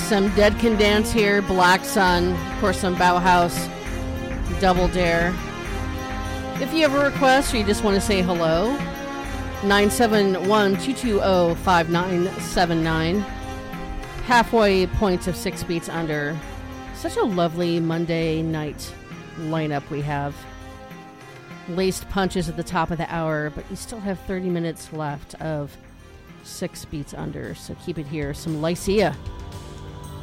Some Dead Can Dance here, Black Sun, of course some Bauhaus, Double Dare. If you have a request or you just want to say hello, 971-220-5979. Halfway points of 6 beats under. Such a lovely Monday night lineup we have. Laced punches at the top of the hour, but you still have 30 minutes left of 6 beats under, so keep it here. Some Lycia.